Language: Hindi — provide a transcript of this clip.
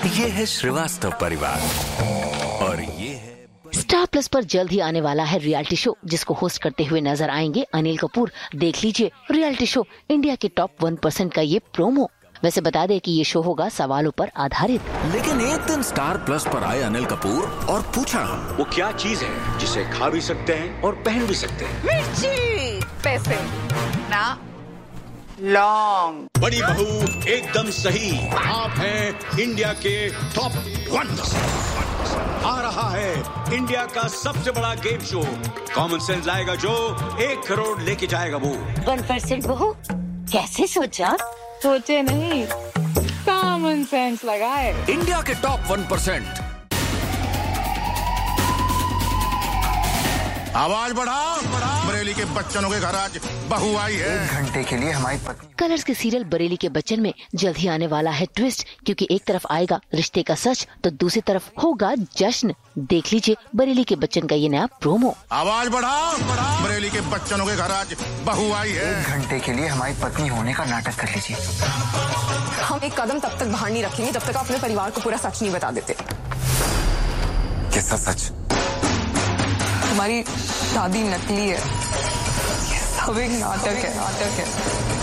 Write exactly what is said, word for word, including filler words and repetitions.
ये है श्रीवास्तव परिवार और ये है स्टार प्लस पर जल्द ही आने वाला है रियलिटी शो, जिसको होस्ट करते हुए नजर आएंगे अनिल कपूर। देख लीजिए रियलिटी शो इंडिया के टॉप वन परसेंट का ये प्रोमो। वैसे बता दें कि ये शो होगा सवालों पर आधारित। लेकिन एक दिन स्टार प्लस पर आए अनिल कपूर और पूछा, वो क्या चीज है जिसे खा भी सकते हैं और पहन भी सकते हैं? मिर्ची, पैसे ना लॉन्ग। बड़ी बहू एकदम सही, आप हैं इंडिया के टॉप वन परसेंट। आ रहा है इंडिया का सबसे बड़ा गेम शो। कॉमन सेंस लाएगा जो एक करोड़ लेके जाएगा वो। वन परसेंट बहू कैसे सोचा? सोचे नहीं, कॉमन सेंस लगाए। इंडिया के टॉप वन परसेंट। आवाज बढ़ाओ, बढ़ाओ। बरेली के बच्चनों के घर आज बहू आई है। एक घंटे के लिए हमारी पत्नी। कलर्स के सीरियल बरेली के बच्चन में जल्द ही आने वाला है ट्विस्ट, क्योंकि एक तरफ आएगा रिश्ते का सच तो दूसरी तरफ होगा जश्न। देख लीजिए बरेली के बच्चन का ये नया प्रोमो। आवाज बढ़ाओ, बढ़ाओ। बरेली के बच्चनों के घर आज बहू आई है। एक घंटे के लिए हमारी पत्नी होने का नाटक कर लीजिए। हम एक कदम तब तक बाहर नहीं रखेंगे जब तक आप अपने परिवार को पूरा सच नहीं बता देते। कैसा सच? तुम्हारी दादी नकली है, ये सब एक नाटक है, नाटक है।